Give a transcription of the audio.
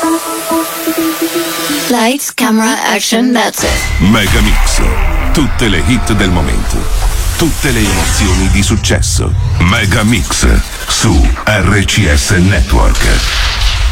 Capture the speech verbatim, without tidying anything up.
Lights, camera, action, that's it. Megamix. Tutte le hit del momento. Tutte le emozioni di successo. Megamix su R C S Network.